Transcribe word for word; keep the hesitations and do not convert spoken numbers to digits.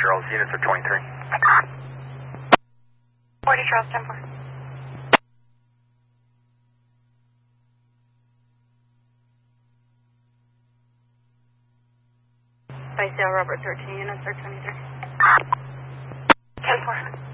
Charles, units are twenty-three. forty Charles, ten four. By Sale Robert thirteen, units are twenty-three. ten four.